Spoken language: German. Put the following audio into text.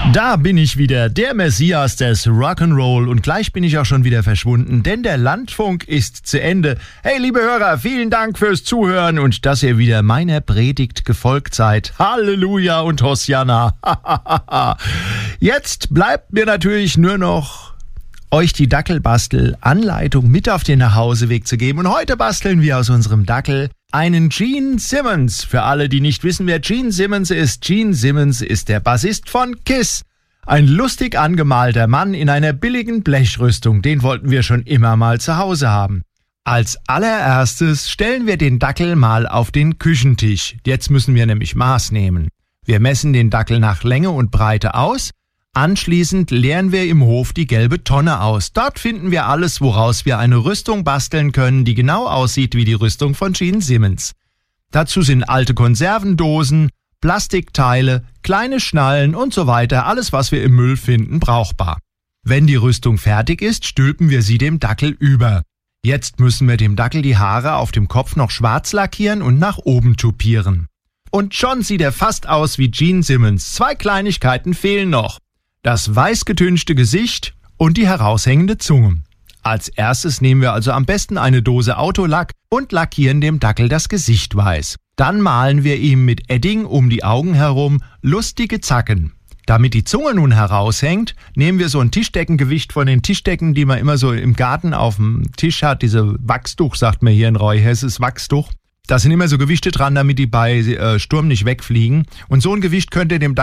Da bin ich wieder, der Messias des Rock'n'Roll, und gleich bin ich auch schon wieder verschwunden, denn der Landfunk ist zu Ende. Hey, liebe Hörer, vielen Dank fürs Zuhören und dass ihr wieder meiner Predigt gefolgt seid. Halleluja und Hosianna. Jetzt bleibt mir natürlich nur noch, euch die Dackelbastel-Anleitung mit auf den Nachhauseweg zu geben. Und heute basteln wir aus unserem Dackel einen Gene Simmons. Für alle, die nicht wissen, wer Gene Simmons ist der Bassist von Kiss. Ein lustig angemalter Mann in einer billigen Blechrüstung. Den wollten wir schon immer mal zu Hause haben. Als allererstes stellen wir den Dackel mal auf den Küchentisch. Jetzt müssen wir nämlich Maß nehmen. Wir messen den Dackel nach Länge und Breite aus. Anschließend leeren wir im Hof die gelbe Tonne aus. Dort finden wir alles, woraus wir eine Rüstung basteln können, die genau aussieht wie die Rüstung von Gene Simmons. Dazu sind alte Konservendosen, Plastikteile, kleine Schnallen und so weiter, alles, was wir im Müll finden, brauchbar. Wenn die Rüstung fertig ist, stülpen wir sie dem Dackel über. Jetzt müssen wir dem Dackel die Haare auf dem Kopf noch schwarz lackieren und nach oben tupieren. Und schon sieht er fast aus wie Gene Simmons. 2 Kleinigkeiten fehlen noch. Das weiß getünchte Gesicht und die heraushängende Zunge. Als erstes nehmen wir also am besten eine Dose Autolack und lackieren dem Dackel das Gesicht weiß. Dann malen wir ihm mit Edding um die Augen herum lustige Zacken. Damit die Zunge nun heraushängt, nehmen wir so ein Tischdeckengewicht von den Tischdecken, die man immer so im Garten auf dem Tisch hat. Diese Wachstuch, sagt man hier in Reuhesses, Wachstuch. Da sind immer so Gewichte dran, damit die bei Sturm nicht wegfliegen. Und so ein Gewicht könnt ihr dem Dackel